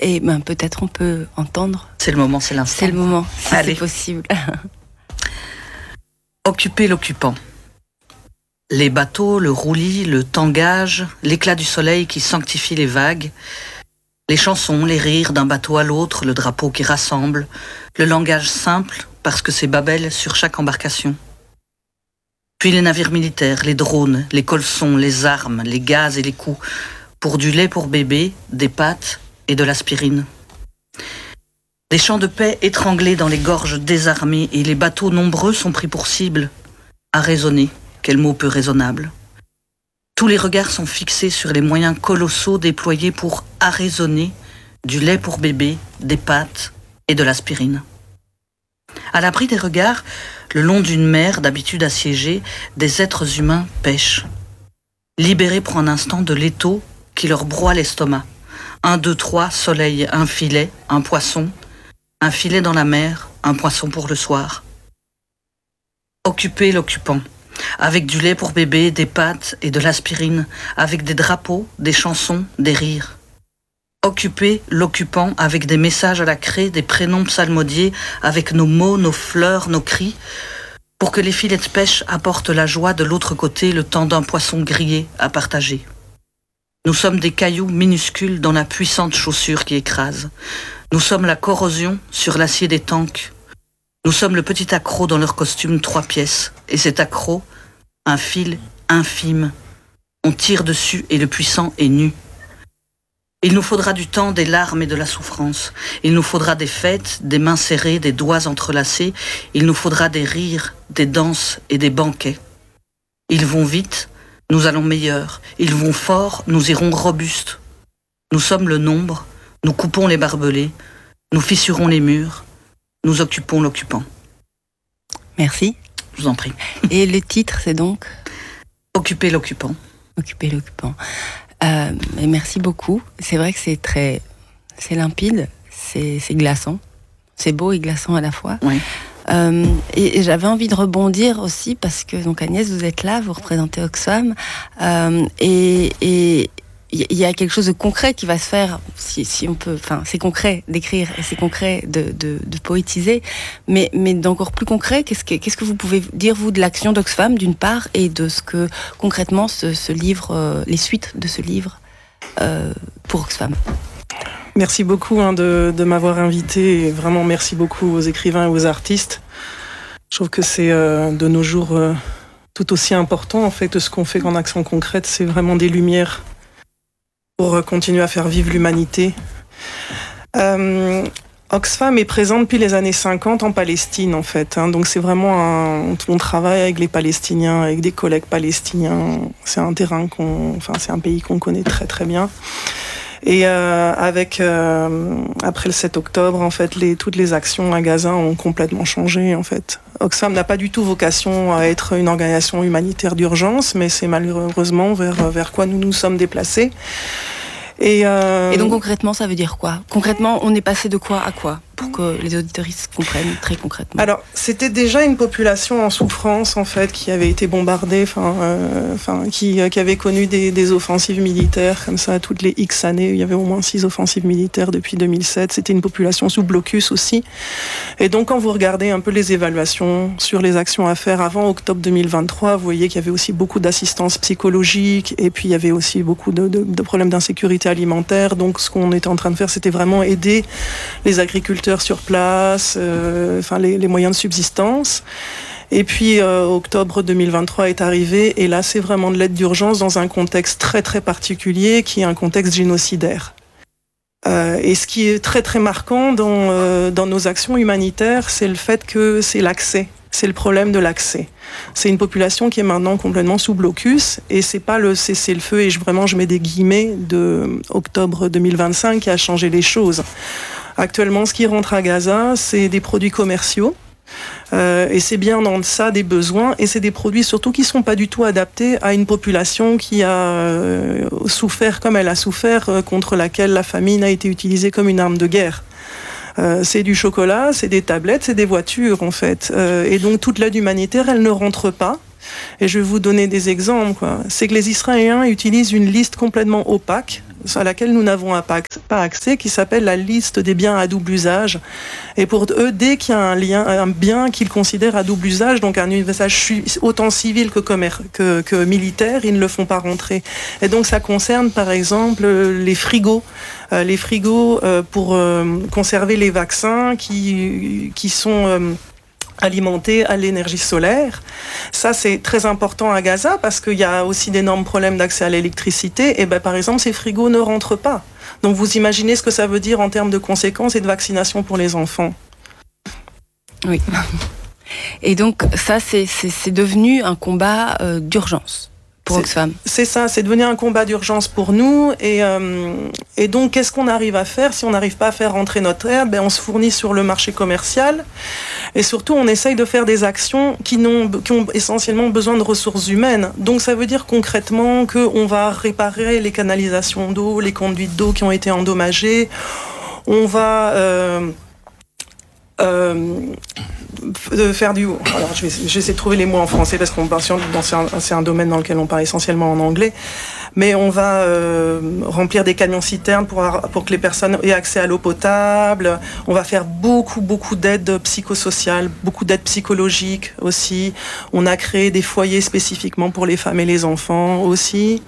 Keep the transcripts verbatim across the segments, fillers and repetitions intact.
Et ben, peut-être on peut entendre. C'est le moment, c'est l'instant. C'est le moment, si Allez. c'est possible. Occuper l'occupant. Les bateaux, le roulis, le tangage, l'éclat du soleil qui sanctifie les vagues, les chansons, les rires d'un bateau à l'autre, le drapeau qui rassemble, le langage simple parce que c'est Babel sur chaque embarcation. Puis les navires militaires, les drones, les colsons, les armes, les gaz et les coups, pour du lait pour bébé, des pâtes et de l'aspirine. Des chants de paix étranglés dans les gorges désarmées et les bateaux nombreux sont pris pour cible. À raisonner, quel mot peu raisonnable. Tous les regards sont fixés sur les moyens colossaux déployés pour arraisonner du lait pour bébé, des pâtes et de l'aspirine. À l'abri des regards, le long d'une mer d'habitude assiégée, des êtres humains pêchent. Libérés pour un instant de l'étau qui leur broie l'estomac. Un, deux, trois, soleil, un filet, un poisson, un filet dans la mer, un poisson pour le soir. Occuper l'occupant, avec du lait pour bébé, des pâtes et de l'aspirine, avec des drapeaux, des chansons, des rires. Occuper l'occupant avec des messages à la craie, des prénoms psalmodiés, avec nos mots, nos fleurs, nos cris, pour que les filets de pêche apportent la joie de l'autre côté, le temps d'un poisson grillé à partager. Nous sommes des cailloux minuscules dans la puissante chaussure qui écrase. Nous sommes la corrosion sur l'acier des tanks. Nous sommes le petit accroc dans leur costume trois pièces. Et cet accroc, un fil infime. On tire dessus et le puissant est nu. Il nous faudra du temps, des larmes et de la souffrance. Il nous faudra des fêtes, des mains serrées, des doigts entrelacés. Il nous faudra des rires, des danses et des banquets. Ils vont vite, nous allons meilleurs. Ils vont fort, nous irons robustes. Nous sommes le nombre, nous coupons les barbelés, nous fissurons les murs, nous occupons l'occupant. Merci. Je vous en prie. Et le titre, c'est donc Occuper l'occupant. Occuper l'occupant. Euh, et merci beaucoup. C'est vrai que c'est très, c'est limpide, c'est, c'est glaçant, c'est beau et glaçant à la fois. Oui. Euh, et, et j'avais envie de rebondir aussi parce que donc Agnès, vous êtes là, vous représentez Oxfam, euh, et et il y a quelque chose de concret qui va se faire, si, si on peut, enfin c'est concret d'écrire et c'est concret de, de, de poétiser, mais, mais d'encore plus concret, qu'est-ce que, qu'est-ce que vous pouvez dire vous de l'action d'Oxfam d'une part et de ce que concrètement ce, ce livre, euh, les suites de ce livre euh, pour Oxfam. Merci beaucoup hein, de, de m'avoir invité et vraiment merci beaucoup aux écrivains et aux artistes. Je trouve que c'est euh, de nos jours euh, tout aussi important en fait, ce qu'on fait en action concrète, c'est vraiment des lumières pour continuer à faire vivre l'humanité. Euh, Oxfam est présent depuis les années cinquante en Palestine, en fait. Hein, donc c'est vraiment un... On travaille avec les Palestiniens, avec des collègues palestiniens. C'est un terrain qu'on... Enfin, c'est un pays qu'on connaît très très bien. Et euh, avec euh, après le sept octobre, en fait, les, toutes les actions à Gaza ont complètement changé, en fait. Oxfam n'a pas du tout vocation à être une organisation humanitaire d'urgence, mais c'est malheureusement vers, vers quoi nous nous sommes déplacés. Et, euh... Et donc concrètement, ça veut dire quoi ? Concrètement, on est passé de quoi à quoi ? Pour que les auditoristes comprennent très concrètement. Alors, c'était déjà une population en souffrance, en fait, qui avait été bombardée, enfin, euh, enfin, qui, qui avait connu des, des offensives militaires, comme ça, toutes les X années. Il y avait au moins six offensives militaires depuis deux mille sept. C'était une population sous blocus aussi. Et donc, quand vous regardez un peu les évaluations sur les actions à faire avant octobre deux mille vingt-trois, vous voyez qu'il y avait aussi beaucoup d'assistance psychologique, et puis il y avait aussi beaucoup de, de, de problèmes d'insécurité alimentaire. Donc, ce qu'on était en train de faire, c'était vraiment aider les agriculteurs sur place, euh, enfin les, les moyens de subsistance. Et puis euh, octobre deux mille vingt-trois est arrivé et là c'est vraiment de l'aide d'urgence dans un contexte très très particulier qui est un contexte génocidaire. Euh, et ce qui est très très marquant dans, euh, dans nos actions humanitaires, c'est le fait que c'est l'accès. C'est le problème de l'accès. C'est une population qui est maintenant complètement sous blocus et c'est pas le cessez-le-feu, et je, vraiment je mets des guillemets, de octobre deux mille vingt-cinq qui a changé les choses. Actuellement, ce qui rentre à Gaza, c'est des produits commerciaux. Euh, et c'est bien dans ça des besoins, et c'est des produits surtout qui ne sont pas du tout adaptés à une population qui a euh, souffert comme elle a souffert, euh, contre laquelle la famine a été utilisée comme une arme de guerre. Euh, c'est du chocolat, c'est des tablettes, c'est des voitures en fait. Euh, et donc toute l'aide humanitaire, elle ne rentre pas. Et je vais vous donner des exemples, quoi. C'est que les Israéliens utilisent une liste complètement opaque à laquelle nous n'avons pas accès, qui s'appelle la liste des biens à double usage. Et pour eux, dès qu'il y a un lien, un bien qu'ils considèrent à double usage, donc un usage autant civil que, commer- que, que militaire, ils ne le font pas rentrer. Et donc ça concerne par exemple les frigos, euh, les frigos euh, pour euh, conserver les vaccins qui, qui sont euh, alimentés à l'énergie solaire. Ça, c'est très important à Gaza parce qu'il y a aussi d'énormes problèmes d'accès à l'électricité. Et ben, par exemple, ces frigos ne rentrent pas. Donc, vous imaginez ce que ça veut dire en termes de conséquences et de vaccination pour les enfants. Oui. Et donc, ça, c'est, c'est, c'est devenu un combat euh, d'urgence. Pour Oxfam. C'est ça, c'est devenu un combat d'urgence pour nous. Et, euh, et donc, qu'est-ce qu'on arrive à faire? Si on n'arrive pas à faire rentrer notre aide, ben, on se fournit sur le marché commercial. Et surtout, on essaye de faire des actions qui, n'ont, qui ont essentiellement besoin de ressources humaines. Donc, ça veut dire concrètement qu'on va réparer les canalisations d'eau, les conduites d'eau qui ont été endommagées. On va... Euh, euh, de faire du... Alors, je vais, je vais essayer de trouver les mots en français parce qu'on parle dans c'est un, c'est un domaine dans lequel on parle essentiellement en anglais. Mais on va euh, remplir des camions-citernes pour, pour que les personnes aient accès à l'eau potable. On va faire beaucoup, beaucoup d'aides psychosociales, beaucoup d'aides psychologiques aussi. On a créé des foyers spécifiquement pour les femmes et les enfants aussi.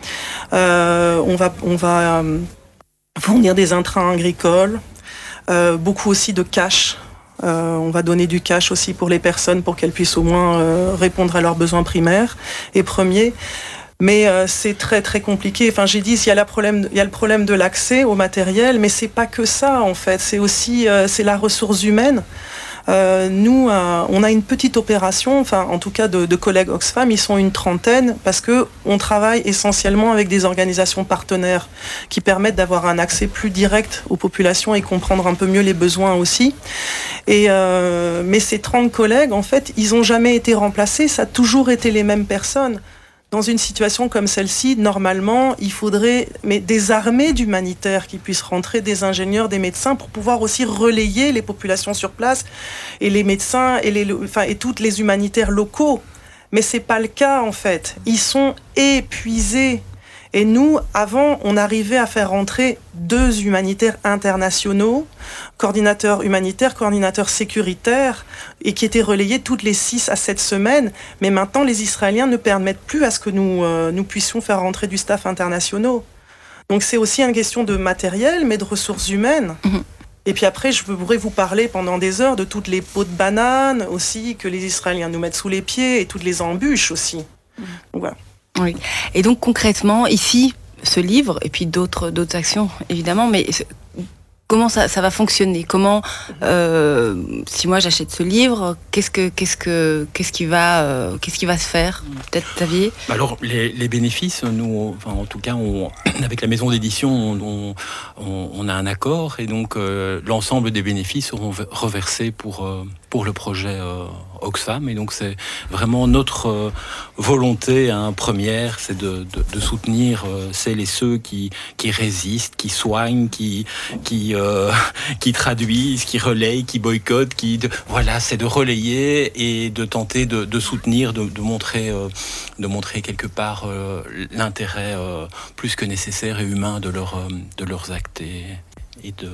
Euh, on va, on va euh, fournir des intrants agricoles. Euh, beaucoup aussi de cash. Euh, on va donner du cash aussi pour les personnes pour qu'elles puissent au moins euh, répondre à leurs besoins primaires et premiers. Mais euh, c'est très très compliqué. Enfin, j'ai dit, il y a, la problème, il y a le problème de l'accès au matériel, mais c'est pas que ça en fait. C'est aussi euh, c'est la ressource humaine. Euh, nous, euh, on a une petite opération, enfin en tout cas de, de collègues Oxfam, ils sont une trentaine parce que on travaille essentiellement avec des organisations partenaires qui permettent d'avoir un accès plus direct aux populations et comprendre un peu mieux les besoins aussi. Et euh, mais ces trente collègues, en fait, ils n'ont jamais été remplacés, ça a toujours été les mêmes personnes. Dans une situation comme celle-ci, normalement, il faudrait mais des armées d'humanitaires qui puissent rentrer, des ingénieurs, des médecins, pour pouvoir aussi relayer les populations sur place et les médecins et, les, enfin, et toutes les humanitaires locaux. Mais c'est pas le cas, en fait. Ils sont épuisés. Et nous, avant, on arrivait à faire rentrer deux humanitaires internationaux, coordinateurs humanitaires, coordinateurs sécuritaires, et qui étaient relayés toutes les six à sept semaines. Mais maintenant, les Israéliens ne permettent plus à ce que nous, euh, nous puissions faire rentrer du staff internationaux. Donc c'est aussi une question de matériel, mais de ressources humaines. Mmh. Et puis après, je pourrais vous parler pendant des heures de toutes les pots de bananes aussi, que les Israéliens nous mettent sous les pieds, et toutes les embûches aussi. Mmh. Donc voilà. Oui. Et donc concrètement, ici, ce livre, et puis d'autres, d'autres actions, évidemment, mais comment ça, ça va fonctionner? Comment, euh, si moi j'achète ce livre, qu'est-ce que, qu'est-ce que, qu'est-ce qui va, euh, qu'est-ce qui va se faire? Peut-être Xavier? Alors les, les bénéfices, nous, enfin, en tout cas, on, avec la maison d'édition, on, on, on a un accord, et donc euh, l'ensemble des bénéfices seront reversés pour euh, pour le projet euh, Oxfam. Et donc c'est vraiment notre euh, volonté hein, première, c'est de, de, de soutenir euh, celles et ceux qui qui résistent, qui soignent, qui qui euh, qui traduisent, qui relayent, qui boycottent, qui de, voilà, c'est de relayer et de tenter de, de soutenir, de, de montrer euh, de montrer quelque part euh, l'intérêt euh, plus que nécessaire et humain de leur euh, de leurs actes et, et de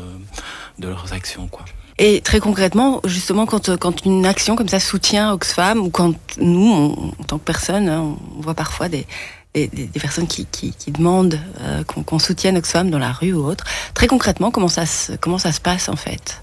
de leurs actions quoi. Et très concrètement, justement, quand, quand une action comme ça soutient Oxfam, ou quand nous, on, en tant que personne, hein, on voit parfois des, des, des personnes qui, qui, qui demandent euh, qu'on, qu'on soutienne Oxfam dans la rue ou autre. Très concrètement, comment ça se, comment ça se passe en fait?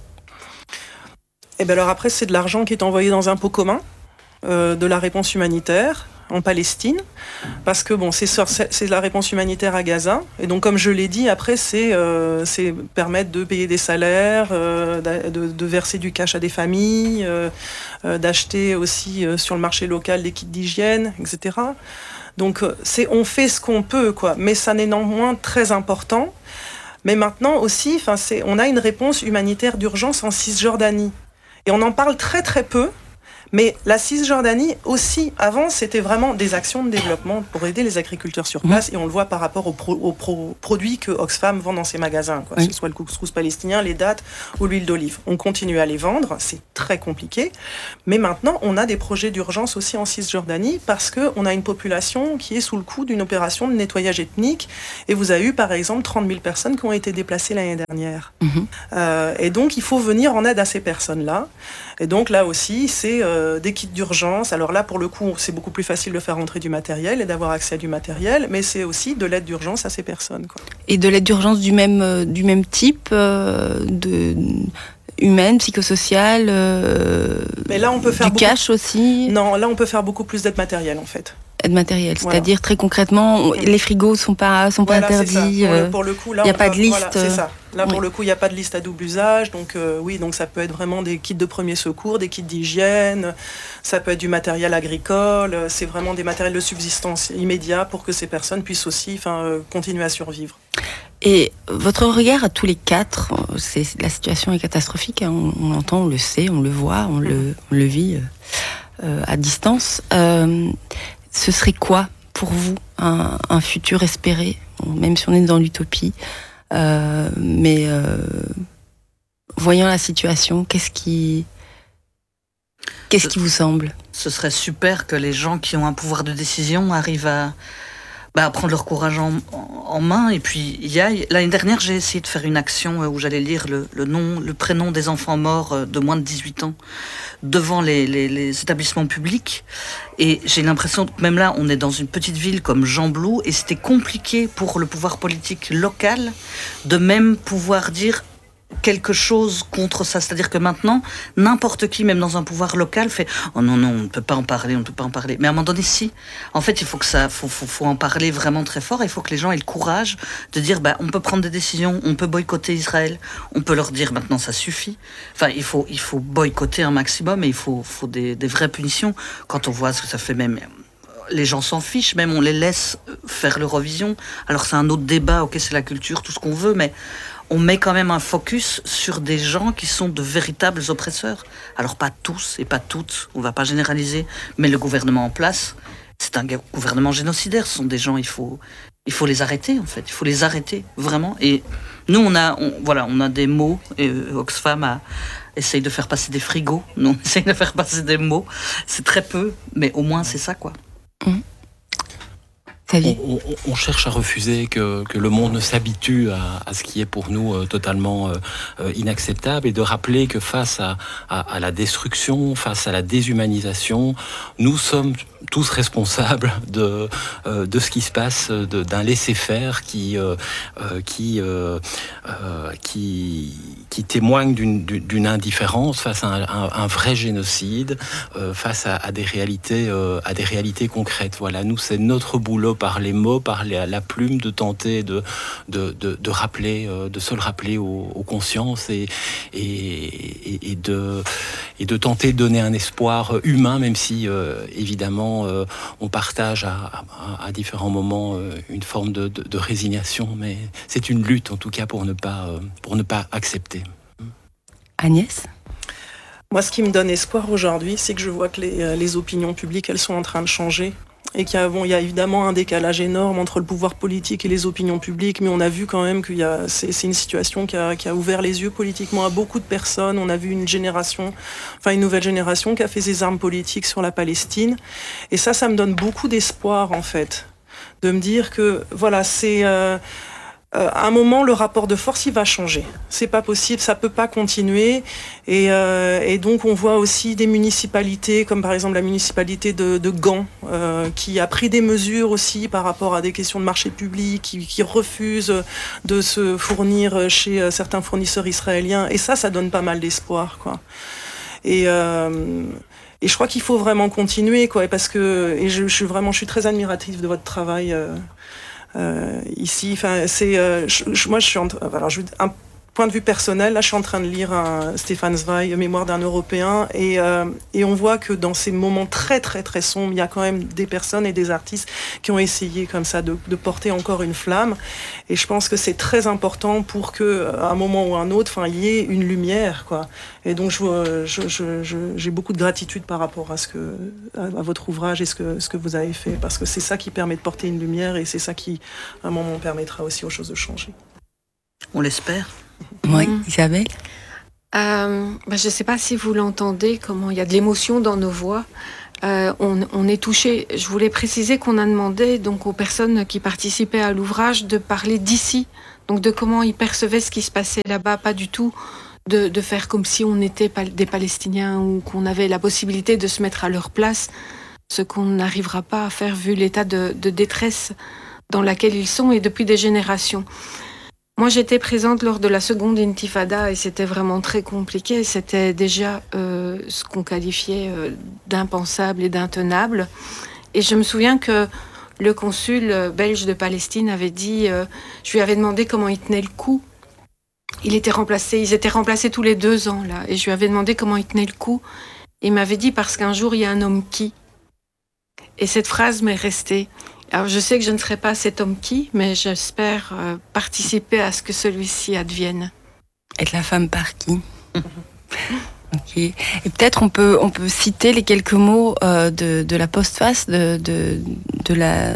Et bien alors après, c'est de l'argent qui est envoyé dans un pot commun, euh, de la réponse humanitaire en Palestine, parce que bon, c'est, c'est la réponse humanitaire à Gaza, et donc comme je l'ai dit, après c'est, euh, c'est permettre de payer des salaires, euh, de, de verser du cash à des familles, euh, euh, d'acheter aussi euh, sur le marché local des kits d'hygiène, et cetera. Donc c'est, on fait ce qu'on peut, quoi, mais ça n'est néanmoins très important. Mais maintenant aussi, enfin, c'est, on a une réponse humanitaire d'urgence en Cisjordanie, et on en parle très très peu. Mais la Cisjordanie aussi, avant, c'était vraiment des actions de développement pour aider les agriculteurs sur place. Mmh. Et on le voit par rapport aux, pro, aux pro, produits que Oxfam vend dans ses magasins, quoi. Oui. Que ce soit le couscous palestinien, les dattes ou l'huile d'olive. On continue à les vendre, c'est très compliqué. Mais maintenant, on a des projets d'urgence aussi en Cisjordanie parce qu'on a une population qui est sous le coup d'une opération de nettoyage ethnique. Et vous avez eu, par exemple, trente mille personnes qui ont été déplacées l'année dernière. Mmh. Euh, et donc, il faut venir en aide à ces personnes-là. Et donc, là aussi, c'est euh, des kits d'urgence. Alors là, pour le coup, c'est beaucoup plus facile de faire rentrer du matériel et d'avoir accès à du matériel, mais c'est aussi de l'aide d'urgence à ces personnes, quoi. Et de l'aide d'urgence du même, euh, du même type, euh, de... humaine, psychosociale, euh, mais là, on peut faire du beaucoup... cash aussi. Non, là, on peut faire beaucoup plus d'aide matérielle, en fait. Aide matérielle, voilà. C'est-à-dire très concrètement, les frigos sont pas sont pas voilà, interdits. Pour le, pour le coup, là, il n'y a pas va, de liste. Voilà, c'est ça. Là, oui. pour le coup, il n'y a pas de liste à double usage, donc euh, oui, donc ça peut être vraiment des kits de premier secours, des kits d'hygiène, ça peut être du matériel agricole. C'est vraiment des matériels de subsistance immédiat pour que ces personnes puissent aussi, enfin, euh, continuer à survivre. Et votre regard à tous les quatre, c'est, la situation est catastrophique, hein, on, on l'entend, on le sait, on le voit, on, mmh. le, on le vit euh, à distance. Euh, ce serait quoi pour vous un, un futur espéré, même si on est dans l'utopie, euh, mais euh, voyant la situation, qu'est-ce qui, qu'est-ce ce, qui vous semble ? Ce serait super que les gens qui ont un pouvoir de décision arrivent à Bah, prendre leur courage en, en main et puis y aille. L'année dernière, j'ai essayé de faire une action où j'allais lire le, le nom, le prénom des enfants morts de moins de dix-huit ans devant les, les, les établissements publics. Et j'ai l'impression que même là, on est dans une petite ville comme Gembloux et c'était compliqué pour le pouvoir politique local de même pouvoir dire quelque chose contre ça, c'est-à-dire que maintenant n'importe qui, même dans un pouvoir local, fait oh non non on ne peut pas en parler, on ne peut pas en parler. Mais à un moment donné, si, en fait, il faut que ça, faut, faut, faut en parler vraiment très fort. Il faut que les gens aient le courage de dire bah on peut prendre des décisions, on peut boycotter Israël, on peut leur dire maintenant ça suffit. Enfin, il faut il faut boycotter un maximum et il faut faut des, des vraies punitions. Quand on voit ce que ça fait, même les gens s'en fichent, même on les laisse faire l'Eurovision. Alors c'est un autre débat, ok, c'est la culture, tout ce qu'on veut, mais on met quand même un focus sur des gens qui sont de véritables oppresseurs. Alors pas tous et pas toutes, on va pas généraliser, mais le gouvernement en place, c'est un gouvernement génocidaire. Ce sont des gens, il faut, il faut les arrêter en fait, il faut les arrêter vraiment. Et nous, on a, on, voilà, on a des mots. Et Oxfam a, essaye de faire passer des frigos. Nous, on essaye de faire passer des mots. C'est très peu, mais au moins c'est ça quoi. Mmh. On, on, on cherche à refuser que, que le monde ne s'habitue à, à ce qui est pour nous euh, totalement euh, inacceptable et de rappeler que face à, à, à la destruction, face à la déshumanisation, nous sommes tous responsables de, euh, de ce qui se passe, de, d'un laisser-faire qui, euh, euh, qui, euh, euh, qui, qui témoigne d'une, d'une indifférence face à un, un, un vrai génocide, euh, face à, à, des réalités, euh, à des réalités concrètes. Voilà, nous, c'est notre boulot par les mots, par la, la plume, de tenter de, de, de, de rappeler, euh, de se le rappeler aux, aux consciences et, et, et, de, et de tenter de donner un espoir humain, même si, euh, évidemment, Euh, on partage à, à, à différents moments euh, une forme de, de, de résignation, mais c'est une lutte en tout cas pour ne pas, euh, pour ne pas accepter. Agnès ? Moi, ce qui me donne espoir aujourd'hui, c'est que je vois que les, les opinions publiques, elles sont en train de changer. Et qu'il y a, bon, il y a évidemment un décalage énorme entre le pouvoir politique et les opinions publiques, mais on a vu quand même que c'est, c'est une situation qui a, qui a ouvert les yeux politiquement à beaucoup de personnes. On a vu une génération, enfin une nouvelle génération qui a fait ses armes politiques sur la Palestine. Et ça, ça me donne beaucoup d'espoir, en fait, de me dire que, voilà, c'est... Euh, Euh, à un moment, le rapport de force, il va changer. C'est pas possible, ça peut pas continuer. Et, euh, et donc, on voit aussi des municipalités, comme par exemple la municipalité de, de Gand, euh, qui a pris des mesures aussi par rapport à des questions de marché public, qui, qui refuse de se fournir chez certains fournisseurs israéliens. Et ça, ça donne pas mal d'espoir, quoi. Et... Euh, Et je crois qu'il faut vraiment continuer, quoi, parce que et je, je suis vraiment, je suis très admirative de votre travail euh, euh, ici. Enfin, c'est, euh, je, je, moi, je suis, en, alors, je, un, point de vue personnel, là, je suis en train de lire un Stefan Zweig, Mémoire d'un Européen, et, euh, et on voit que dans ces moments très, très, très sombres, il y a quand même des personnes et des artistes qui ont essayé comme ça de, de porter encore une flamme. Et je pense que c'est très important pour que, à un moment ou à un autre, enfin, il y ait une lumière, quoi. Et donc, je, je, je, je, j'ai beaucoup de gratitude par rapport à ce que, à, à votre ouvrage et ce que, ce que vous avez fait, parce que c'est ça qui permet de porter une lumière et c'est ça qui, à un moment, permettra aussi aux choses de changer. On l'espère. Oui, mmh. Isabelle euh, ben, je ne sais pas si vous l'entendez, comment il y a de l'émotion dans nos voix. Euh, on, on est touché. Je voulais préciser qu'on a demandé donc aux personnes qui participaient à l'ouvrage de parler d'ici, donc de comment ils percevaient ce qui se passait là-bas, pas du tout de, de faire comme si on était des Palestiniens ou qu'on avait la possibilité de se mettre à leur place, ce qu'on n'arrivera pas à faire vu l'état de, de détresse dans laquelle ils sont et depuis des générations. Moi, j'étais présente lors de la seconde intifada et c'était vraiment très compliqué. C'était déjà euh, ce qu'on qualifiait euh, d'impensable et d'intenable. Et je me souviens que le consul belge de Palestine avait dit, euh, je lui avais demandé comment il tenait le coup. Il était remplacé, ils étaient remplacés tous les deux ans là. Et je lui avais demandé comment il tenait le coup. Il m'avait dit parce qu'un jour il y a un homme qui. Et cette phrase m'est restée. Alors, je sais que je ne serai pas cet homme qui, mais j'espère euh, participer à ce que celui-ci advienne. Être la femme par qui? Ok. Et peut-être on peut, on peut citer les quelques mots euh, de, de la postface de, de, de la...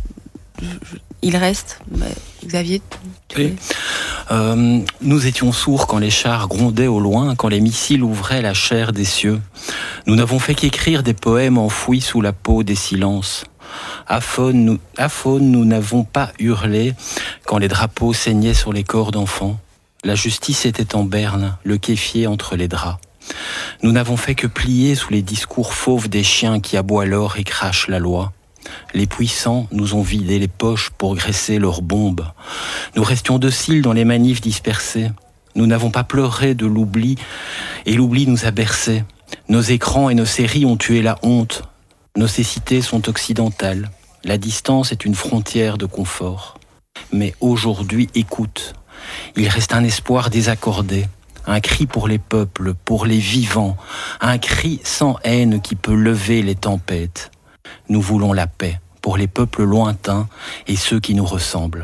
Il reste, Xavier. Oui. Euh, nous étions sourds quand les chars grondaient au loin, quand les missiles ouvraient la chair des cieux. Nous n'avons fait qu'écrire des poèmes enfouis sous la peau des silences. Aphone, nous, aphone, nous n'avons pas hurlé quand les drapeaux saignaient sur les corps d'enfants. La justice était en berne, le kéfier entre les draps. Nous n'avons fait que plier sous les discours fauves des chiens qui aboient l'or et crachent la loi. Les puissants nous ont vidé les poches pour graisser leurs bombes. Nous restions dociles dans les manifs dispersés. Nous n'avons pas pleuré de l'oubli, et l'oubli nous a bercés. Nos écrans et nos séries ont tué la honte. Nos cécités sont occidentales. La distance est une frontière de confort. Mais aujourd'hui, écoute, il reste un espoir désaccordé, un cri pour les peuples, pour les vivants, un cri sans haine qui peut lever les tempêtes. Nous voulons la paix pour les peuples lointains et ceux qui nous ressemblent.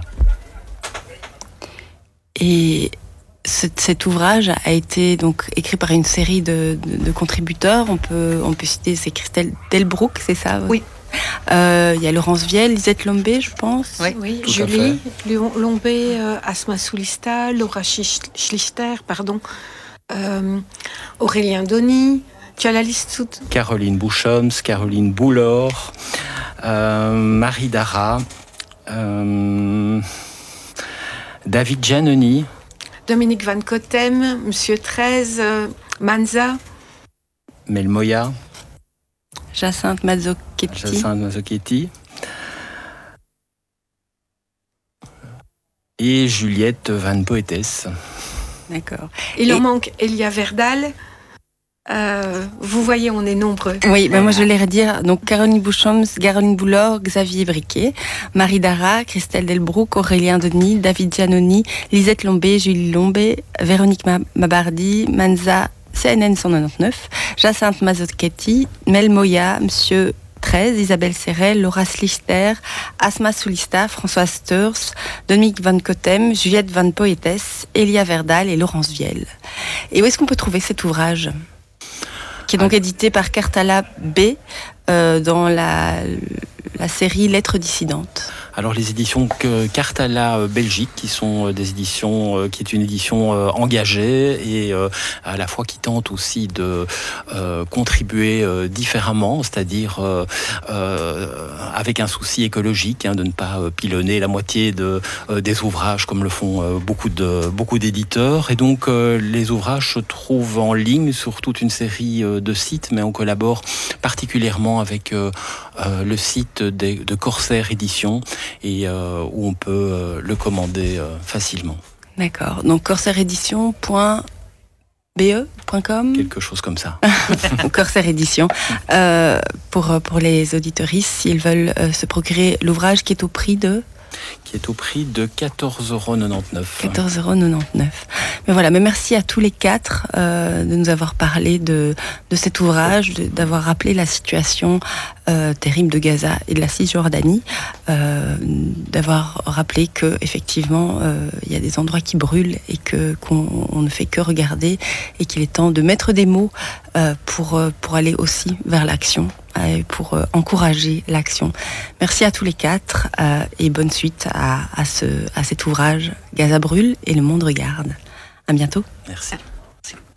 Et cet, cet ouvrage a été donc écrit par une série de, de, de contributeurs. On peut, on peut citer, c'est Christelle Delbrouck, c'est ça? Oui. Euh, il y a Laurence Viel, Lisette Lombé, je pense. Oui, oui. Julie Lombé, euh, Asma Soulista, Laura Schlichter, pardon, euh, Aurélien Denis. Tu as la liste toute? Caroline Bouchoms, Caroline Boulor, euh, Marie Dara, euh, David Giannoni, Dominique Van Cotem, Monsieur treize, euh, Manza, Mel Moya, Jacinthe Mazzochetti. Jacinthe Mazzochetti et Juliette Van Poetes. D'accord. Il en manque Elia Verdal. Euh, vous voyez, on est nombreux. Oui, ben moi je vais les redire. Donc Caroline Bouchoms, Caroline Boulor, Xavier Briquet, Marie Dara, Christelle Delbrouck, Aurélien Denis, David Giannoni, Lisette Lombé, Julie Lombé, Véronique Mabardi, Manza C N N cent quatre-vingt-dix-neuf, Jacinthe Mazzochetti, Mel Moya, Monsieur treize, Isabelle Serrel, Laura Schlichter, Asma Soulista, Françoise Steurs, Dominique Van Cotem, Juliette Van Poetes, Elia Verdal et Laurence Viel. Et où est-ce qu'on peut trouver cet ouvrage ? Qui est donc ah. édité par Cartala B euh, dans la, la série Lettres dissidentes. Alors les éditions Cartala Belgique, qui sont des éditions, qui est une édition engagée et à la fois qui tente aussi de euh, contribuer différemment, c'est-à-dire euh, avec un souci écologique, hein, de ne pas pilonner la moitié de, des ouvrages comme le font beaucoup de beaucoup d'éditeurs. Et donc les ouvrages se trouvent en ligne sur toute une série de sites, mais on collabore particulièrement avec euh, le site des, de Corsair Éditions, et euh, où on peut euh, le commander euh, facilement. D'accord. Donc corsair édition point b e point com Quelque chose comme ça. Corsair Édition. Euh, pour, pour les auditeuristes, s'ils veulent euh, se procurer l'ouvrage qui est au prix de qui est au prix de quatorze euros quatre-vingt-dix-neuf. quatorze euros quatre-vingt-dix-neuf. Mais voilà, mais merci à tous les quatre euh, de nous avoir parlé de, de cet ouvrage, de, d'avoir rappelé la situation euh, terrible de Gaza et de la Cisjordanie, euh, d'avoir rappelé que effectivement euh, il y a des endroits qui brûlent et que qu'on on ne fait que regarder et qu'il est temps de mettre des mots euh, pour pour aller aussi vers l'action, pour encourager l'action. Merci à tous les quatre euh, et bonne suite à, à, ce, à cet ouvrage Gaza brûle et le monde regarde. À bientôt. Merci.